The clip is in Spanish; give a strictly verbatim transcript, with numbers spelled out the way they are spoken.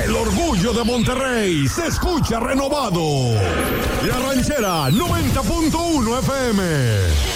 El orgullo de Monterrey se escucha renovado. La Ranchera noventa punto uno F M.